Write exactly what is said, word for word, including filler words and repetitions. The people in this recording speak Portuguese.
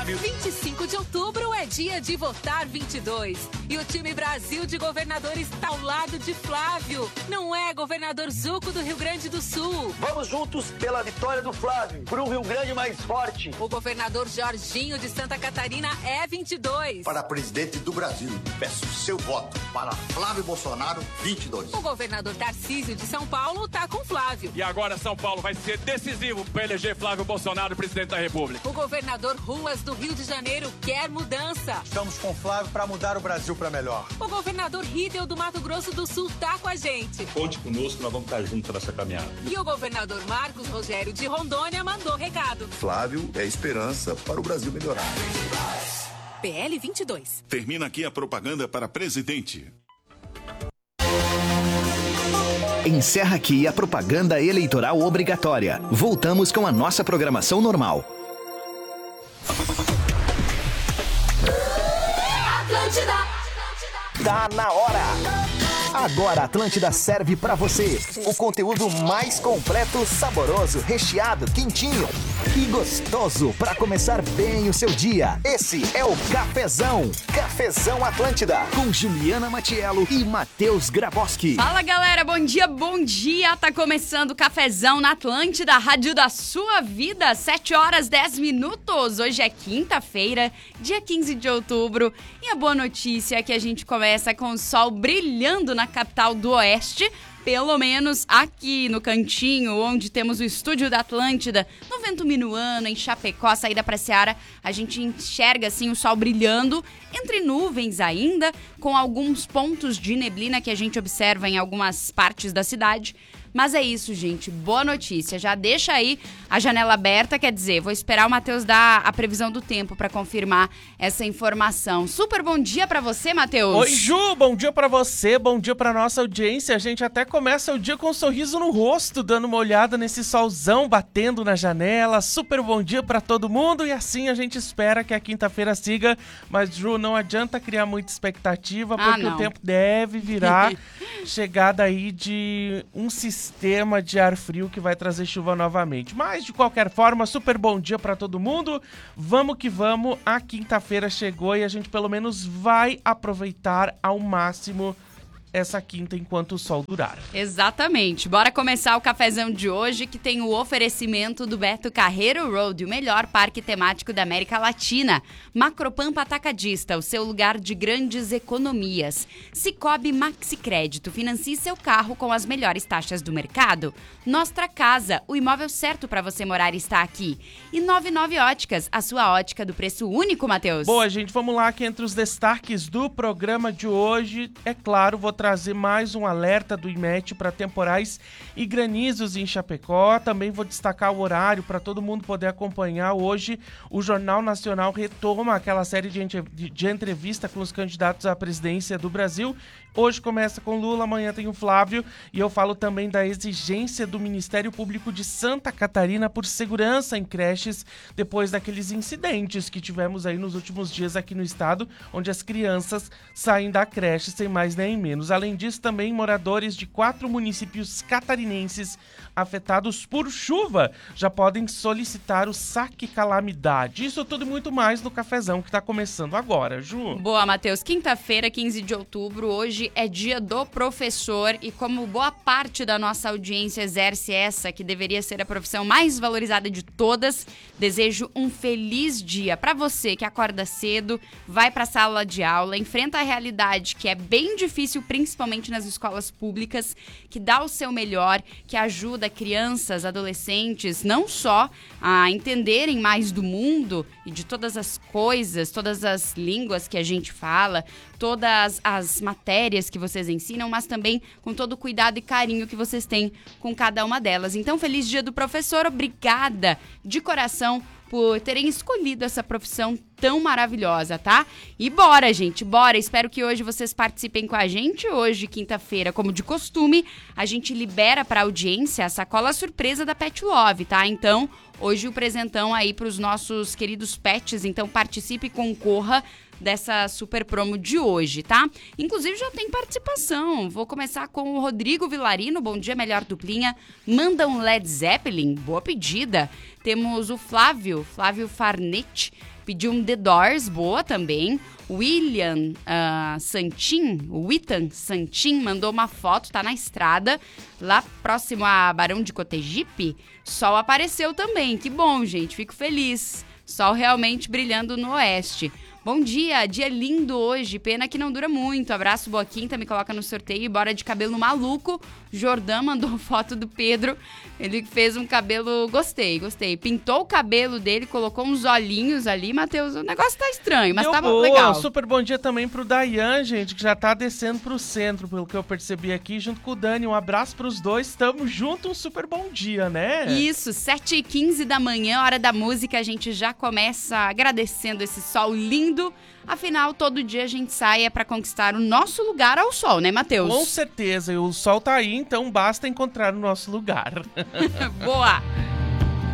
Flávio. vinte e cinco de outubro é dia de votar vinte e dois. E o time Brasil de governadores está ao lado de Flávio. Não é governador Zuco do Rio Grande do Sul. Vamos juntos pela vitória do Flávio, por um Rio Grande mais forte. O governador Jorginho de Santa Catarina é vinte e dois. Para presidente do Brasil, peço seu voto para Flávio Bolsonaro, vinte e dois. O governador Tarcísio de São Paulo tá com Flávio. E agora São Paulo vai ser decisivo para eleger Flávio Bolsonaro presidente da República. O governador Ruas do Rio de Janeiro quer mudança. Estamos com Flávio para mudar o Brasil para melhor. O governador Riedel do Mato Grosso do Sul tá com a gente. Conte conosco, nós vamos estar juntos nessa caminhada. E o governador Marcos Rogério de Rondônia mandou recado. Flávio é esperança para o Brasil melhorar. P L vinte e dois. Termina aqui a propaganda para presidente. Encerra aqui a propaganda eleitoral obrigatória. Voltamos com a nossa programação normal. Atlântida. Tá na hora! Agora a Atlântida serve pra você. O conteúdo mais completo, saboroso, recheado, quentinho e gostoso pra começar bem o seu dia. Esse é o Cafezão. Cafezão Atlântida. Com Juliana Matiello e Matheus Grabowski. Fala, galera. Bom dia, bom dia. Tá começando o Cafezão na Atlântida, rádio da sua vida. sete horas, dez minutos. Hoje é quinta-feira, dia quinze de outubro. E a boa notícia é que a gente começa com o sol brilhando na capital do Oeste, pelo menos aqui no cantinho, onde temos o estúdio da Atlântida, no Vento Minuano, em Chapecó, a saída para Seara, a gente enxerga assim o sol brilhando, entre nuvens ainda, com alguns pontos de neblina que a gente observa em algumas partes da cidade. Mas é isso, gente. Boa notícia. Já deixa aí a janela aberta, quer dizer, vou esperar o Matheus dar a previsão do tempo para confirmar essa informação. Super bom dia para você, Matheus. Oi, Ju. Bom dia para você, bom dia para nossa audiência. A gente até começa o dia com um sorriso no rosto, dando uma olhada nesse solzão batendo na janela. Super bom dia para todo mundo e assim a gente espera que a quinta-feira siga. Mas, Ju, não adianta criar muita expectativa, porque ah, o tempo deve virar chegada aí de um sistema sistema de ar frio que vai trazer chuva novamente. Mas, de qualquer forma, super bom dia para todo mundo. Vamos que vamos. A quinta-feira chegou e a gente pelo menos vai aproveitar ao máximo essa quinta enquanto o sol durar. Exatamente. Bora começar o cafezão de hoje, que tem o oferecimento do Beto Carreiro Road, o melhor parque temático da América Latina. Macropampa Atacadista, o seu lugar de grandes economias. Cicobi Maxi Crédito, financie seu carro com as melhores taxas do mercado. Nostra Casa, o imóvel certo para você morar está aqui. E noventa e nove Óticas, a sua ótica do preço único, Matheus. Boa, gente, vamos lá que entre os destaques do programa de hoje, é claro, vou trazer mais um alerta do IMET para temporais e granizos em Chapecó. Também vou destacar o horário para todo mundo poder acompanhar. Hoje, o Jornal Nacional retoma aquela série de, de, de entrevista com os candidatos à presidência do Brasil. Hoje começa com Lula, amanhã tem o Flávio. E eu falo também da exigência do Ministério Público de Santa Catarina por segurança em creches, depois daqueles incidentes que tivemos aí nos últimos dias aqui no estado, onde as crianças saem da creche sem mais nem menos. Além disso, também moradores de quatro municípios catarinenses afetados por chuva já podem solicitar o saque calamidade. Isso tudo e muito mais no cafezão que está começando agora, Ju. Boa, Matheus. Quinta-feira, quinze de outubro, hoje é dia do professor e como boa parte da nossa audiência exerce essa, que deveria ser a profissão mais valorizada de todas, desejo um feliz dia para você que acorda cedo, vai para a sala de aula, enfrenta a realidade que é bem difícil, principalmente nas escolas públicas, que dá o seu melhor, que ajuda crianças, adolescentes, não só a entenderem mais do mundo e de todas as coisas, todas as línguas que a gente fala, todas as matérias que vocês ensinam, mas também com todo o cuidado e carinho que vocês têm com cada uma delas. Então, feliz dia do professor, obrigada de coração por terem escolhido essa profissão tão maravilhosa, tá? E bora, gente, bora! Espero que hoje vocês participem com a gente. Hoje, quinta-feira, como de costume, a gente libera pra audiência a sacola surpresa da Pet Love, tá? Então, hoje o presentão aí pros nossos queridos pets, então participe e concorra dessa super promo de hoje, tá? Inclusive já tem participação. Vou começar com o Rodrigo Vilarino. Bom dia, melhor duplinha. Manda um Led Zeppelin. Boa pedida. Temos o Flávio, Flávio Farnete, pediu um The Doors, boa também. William uh, Santin, o Witan Santin, mandou uma foto, tá na estrada, lá próximo a Barão de Cotegipe. Sol apareceu também, que bom, gente, fico feliz. Sol realmente brilhando no oeste. Bom dia, dia lindo hoje, pena que não dura muito. Abraço, boa quinta, me coloca no sorteio e bora de cabelo maluco. Jordan mandou foto do Pedro, ele fez um cabelo, gostei, gostei. Pintou o cabelo dele, colocou uns olhinhos ali, Matheus, o negócio tá estranho, mas Deu tava boa. legal. Super bom dia também pro Dayan, gente, que já tá descendo pro centro, pelo que eu percebi aqui, junto com o Dani. Um abraço pros dois, tamo junto, um super bom dia, né? Isso, sete e quinze da manhã, hora da música, a gente já começa agradecendo esse sol lindo. Afinal, todo dia a gente sai é pra conquistar o nosso lugar ao sol, né, Matheus? Com certeza, e o sol tá aí, então basta encontrar o nosso lugar. Boa!